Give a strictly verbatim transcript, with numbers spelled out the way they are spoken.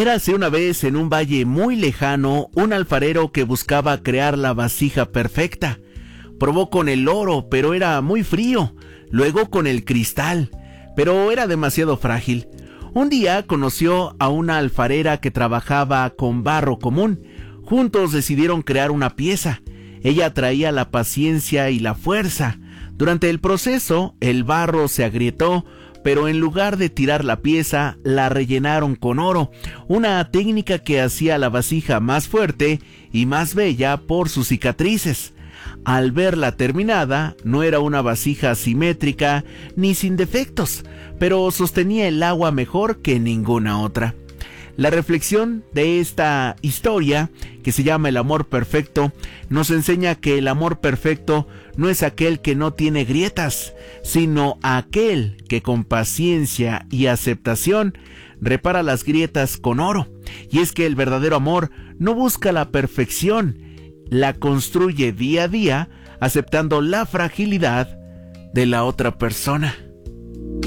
Érase una vez en un valle muy lejano un alfarero que buscaba crear la vasija perfecta. Probó con el oro, pero era muy frío, luego con el cristal, pero era demasiado frágil. Un día conoció a una alfarera que trabajaba con barro común. Juntos decidieron crear una pieza. Ella traía la paciencia y la fuerza. Durante el proceso, el barro se agrietó, pero en lugar de tirar la pieza, la rellenaron con oro, una técnica que hacía la vasija más fuerte y más bella por sus cicatrices. Al verla terminada, no era una vasija simétrica ni sin defectos, pero sostenía el agua mejor que ninguna otra. La reflexión de esta historia, que se llama El amor perfecto, nos enseña que el amor perfecto no es aquel que no tiene grietas, sino aquel que con paciencia y aceptación repara las grietas con oro. Y es que el verdadero amor no busca la perfección, la construye día a día, aceptando la fragilidad de la otra persona.